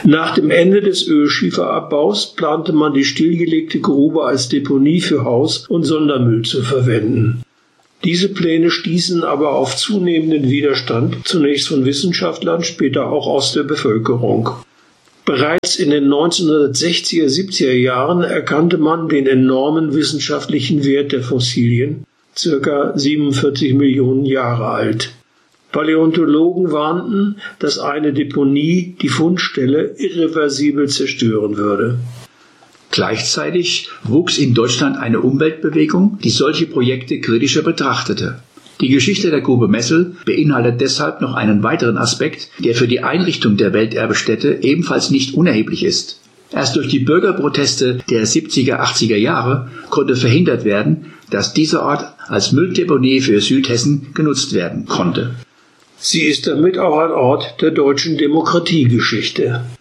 Nach dem Ende des Ölschieferabbaus plante man, die stillgelegte Grube als Deponie für Haus- und Sondermüll zu verwenden. Diese Pläne stießen aber auf zunehmenden Widerstand, zunächst von Wissenschaftlern, später auch aus der Bevölkerung. Bereits in den 1960er, 70er Jahren erkannte man den enormen wissenschaftlichen Wert der Fossilien, ca. 47 Millionen Jahre alt. Paläontologen warnten, dass eine Deponie die Fundstelle irreversibel zerstören würde. Gleichzeitig wuchs in Deutschland eine Umweltbewegung, die solche Projekte kritischer betrachtete. Die Geschichte der Grube Messel beinhaltet deshalb noch einen weiteren Aspekt, der für die Einrichtung der Welterbestätte ebenfalls nicht unerheblich ist. Erst durch die Bürgerproteste der 70er, 80er Jahre konnte verhindert werden, dass dieser Ort als Mülldeponie für Südhessen genutzt werden konnte. Sie ist damit auch ein Ort der deutschen Demokratiegeschichte.